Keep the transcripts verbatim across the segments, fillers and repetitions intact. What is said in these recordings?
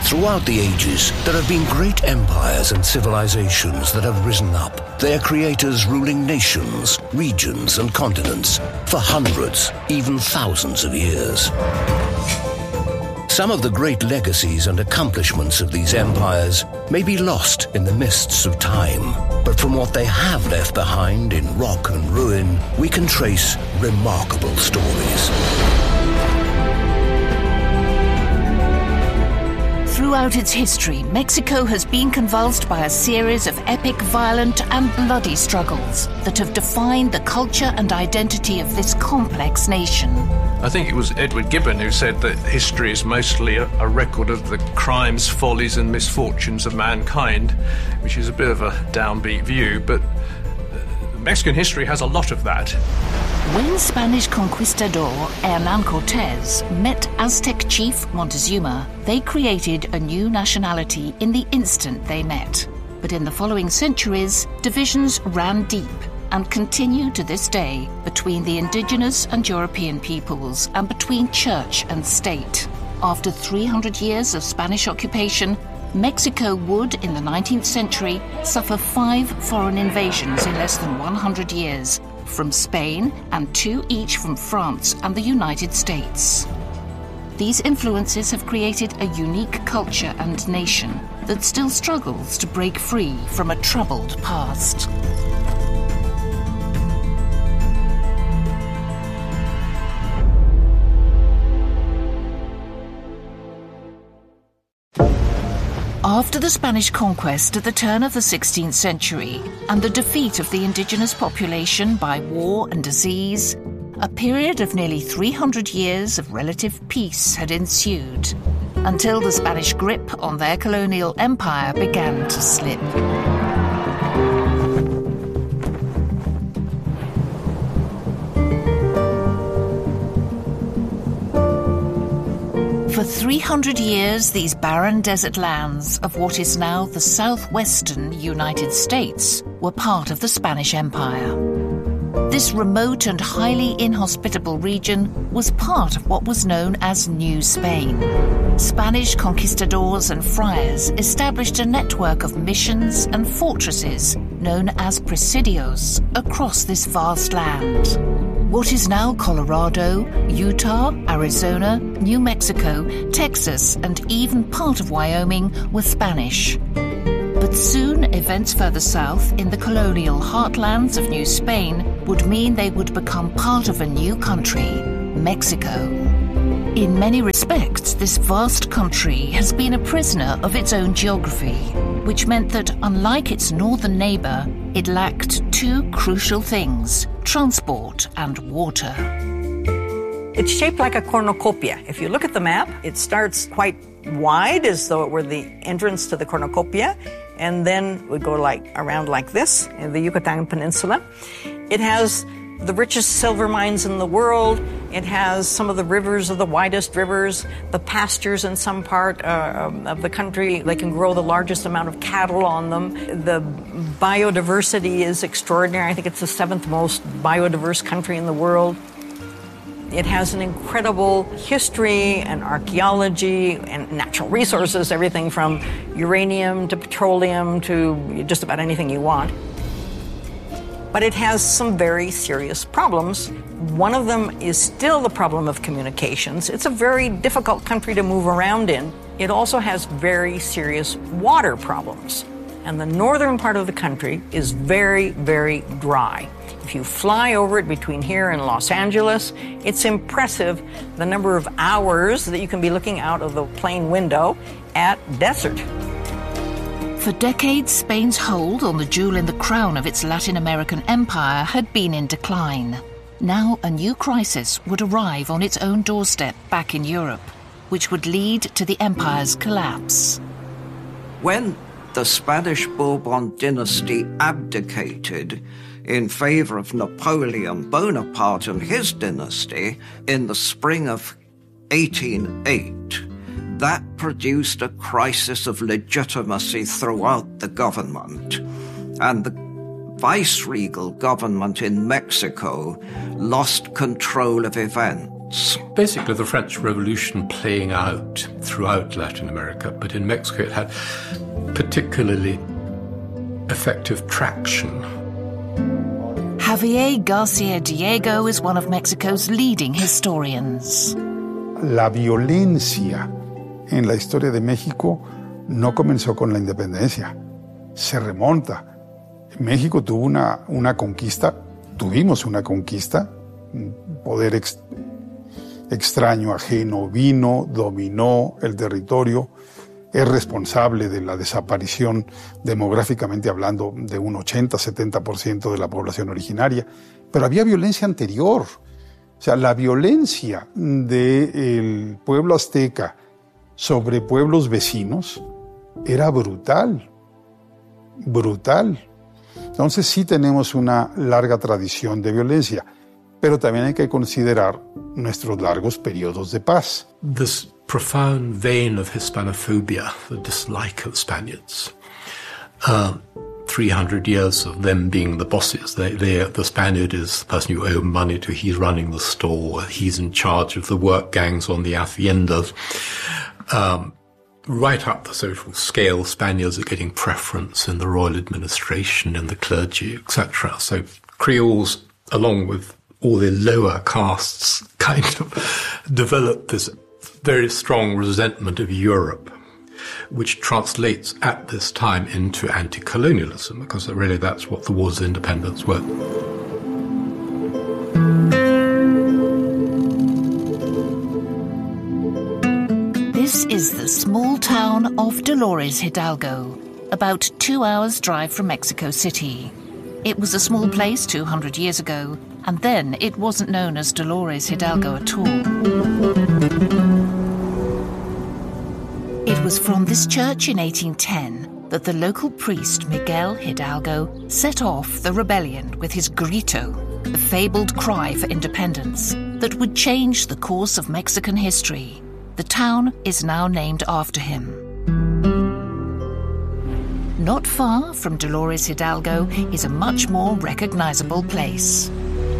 Throughout the ages, there have been great empires and civilizations that have risen up, their creators ruling nations, regions, and continents for hundreds, even thousands of years. Some of the great legacies and accomplishments of these empires may be lost in the mists of time, but from what they have left behind in rock and ruin, we can trace remarkable stories. Throughout its history, Mexico has been convulsed by a series of epic, violent and bloody struggles that have defined the culture and identity of this complex nation. I think it was Edward Gibbon who said that history is mostly a, a record of the crimes, follies and misfortunes of mankind, which is a bit of a downbeat view, but Mexican history has a lot of that. When Spanish conquistador Hernán Cortés met Aztec chief Montezuma, they created a new nationality in the instant they met. But in the following centuries, divisions ran deep and continue to this day between the indigenous and European peoples and between church and state. After three hundred years of Spanish occupation, Mexico would, in the nineteenth century, suffer five foreign invasions in less than one hundred years, from Spain and two each from France and the United States. These influences have created a unique culture and nation that still struggles to break free from a troubled past. After the Spanish conquest at the turn of the sixteenth century and the defeat of the indigenous population by war and disease, a period of nearly three hundred years of relative peace had ensued, until the Spanish grip on their colonial empire began to slip. For three hundred years, these barren desert lands of what is now the southwestern United States were part of the Spanish Empire. This remote and highly inhospitable region was part of what was known as New Spain. Spanish conquistadors and friars established a network of missions and fortresses known as presidios across this vast land. What is now Colorado, Utah, Arizona, New Mexico, Texas, and even part of Wyoming were Spanish. But soon, events further south in the colonial heartlands of New Spain would mean they would become part of a new country, Mexico. In many respects, this vast country has been a prisoner of its own geography, which meant that, unlike its northern neighbor, it lacked two crucial things: transport and water. It's shaped like a cornucopia. If you look at the map, it starts quite wide, as though it were the entrance to the cornucopia, and then would go like around like this in the Yucatan Peninsula. It has the richest silver mines in the world. It has some of the rivers of the widest rivers, the pastures in some part uh, of the country. They can grow the largest amount of cattle on them. The biodiversity is extraordinary. I think it's the seventh most biodiverse country in the world. It has an incredible history and archaeology and natural resources, everything from uranium to petroleum to just about anything you want. But it has some very serious problems. One of them is still the problem of communications. It's a very difficult country to move around in. It also has very serious water problems. And the northern part of the country is very, very dry. If you fly over it between here and Los Angeles, it's impressive the number of hours that you can be looking out of the plane window at desert. For decades, Spain's hold on the jewel in the crown of its Latin American empire had been in decline. Now a new crisis would arrive on its own doorstep back in Europe, which would lead to the empire's collapse. When the Spanish Bourbon dynasty abdicated in favor of Napoleon Bonaparte and his dynasty in the spring of eighteen oh eight, that produced a crisis of legitimacy throughout the government. And the viceregal government in Mexico lost control of events. events. Basically, the French Revolution playing out throughout Latin America, but in Mexico it had particularly effective traction. Javier Garcia Diego is one of Mexico's leading historians. La violencia en la historia de México no comenzó con la independencia, se remonta. México tuvo una, una conquista, tuvimos una conquista, un poder ex, extraño, ajeno, vino, dominó el territorio, es responsable de la desaparición, demográficamente hablando, de un ochenta a setenta por ciento de la población originaria. Pero había violencia anterior. O sea, la violencia del pueblo azteca sobre pueblos vecinos era brutal, brutal. Entonces sí tenemos una larga tradición de violencia, pero también hay que considerar nuestros largos periodos de paz. This profound vein of Hispanophobia, the dislike of Spaniards, uh, three hundred years of them being the bosses. They, they, the Spaniard is the person you owe money to, he's running the store, he's in charge of the work gangs on the haciendas. Um, right up the social scale, Spaniards are getting preference in the royal administration, in the clergy, et cetera. So Creoles, along with all the lower castes, kind of developed this very strong resentment of Europe, which translates at this time into anti-colonialism, because really that's what the Wars of Independence were. This is the small town of Dolores Hidalgo, about two hours' drive from Mexico City. It was a small place two hundred years ago, and then it wasn't known as Dolores Hidalgo at all. It was from this church in eighteen ten that the local priest Miguel Hidalgo set off the rebellion with his grito, the fabled cry for independence that would change the course of Mexican history. The town is now named after him. Not far from Dolores Hidalgo is a much more recognizable place.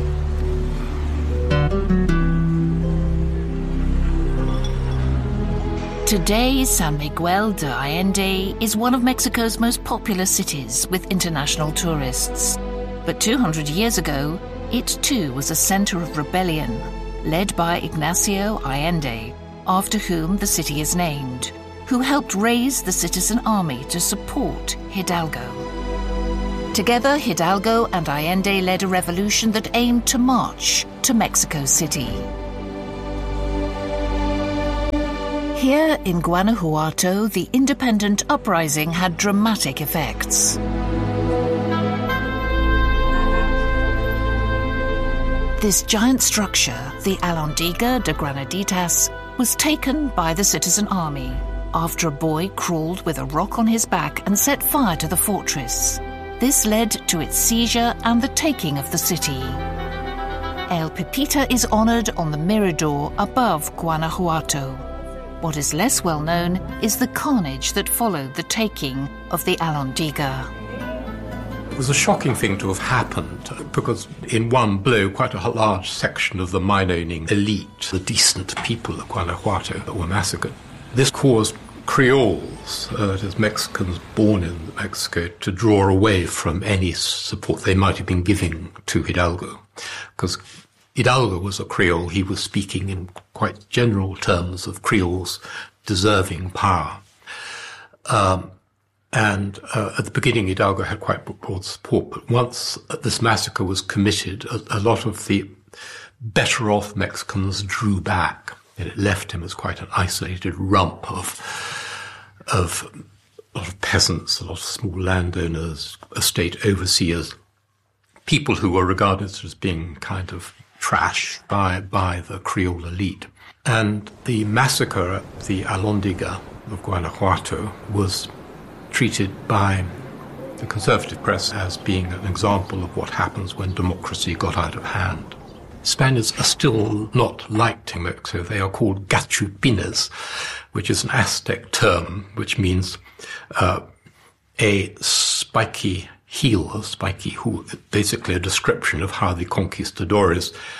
Today, San Miguel de Allende is one of Mexico's most popular cities with international tourists. But two hundred years ago, it too was a center of rebellion, led by Ignacio Allende, after whom the city is named, who helped raise the citizen army to support Hidalgo. Together, Hidalgo and Allende led a revolution that aimed to march to Mexico City. Here in Guanajuato, the independent uprising had dramatic effects. This giant structure, the Alhóndiga de Granaditas, was taken by the citizen army after a boy crawled with a rock on his back and set fire to the fortress. This led to its seizure and the taking of the city. El Pipita is honored on the Mirador above Guanajuato. What is less well known is the carnage that followed the taking of the Alhóndiga. It was a shocking thing to have happened because in one blow quite a large section of the mine-owning elite, the decent people of Guanajuato, were massacred. This caused Creoles, uh, that is Mexicans born in Mexico, to draw away from any support they might have been giving to Hidalgo. Because Hidalgo was a Creole, he was speaking in quite general terms of Creoles deserving power. Um, And uh, at the beginning, Hidalgo had quite broad support. But once this massacre was committed, a, a lot of the better-off Mexicans drew back. And it left him as quite an isolated rump of, of a lot of peasants, a lot of small landowners, estate overseers, people who were regarded as being kind of trash by, by the Creole elite. And the massacre at the Alhóndiga of Guanajuato was treated by the conservative press as being an example of what happens when democracy got out of hand. Spaniards are still not liked in Mexico. They are called gachupines, which is an Aztec term, which means uh, a spiky heel, a spiky hoof, basically a description of how the conquistadores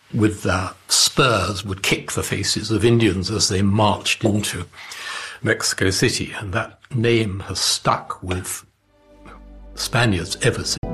with their spurs would kick the faces of Indians as they marched into Mexico City, and that name has stuck with Spaniards ever since.